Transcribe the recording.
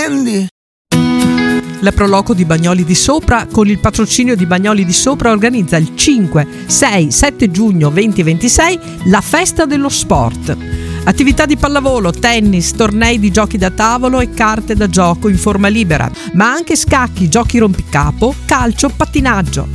prendi? La Proloco di Bagnoli di Sopra, con il patrocinio di Bagnoli di Sopra, organizza il 5, 6, 7 giugno 2026 la Festa dello Sport. Attività di pallavolo, tennis, tornei di giochi da tavolo e carte da gioco in forma libera, ma anche scacchi, giochi rompicapo, calcio, pattinaggio.